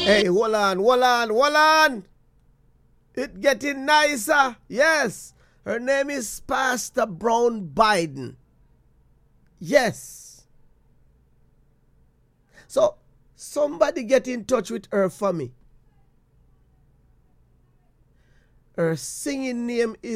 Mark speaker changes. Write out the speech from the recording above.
Speaker 1: Hey, hold on, hold on, hold on. It's getting nicer. Yes. Her name is Pastor Brown Biden. Yes. So, somebody get in touch with her for me. Her singing name is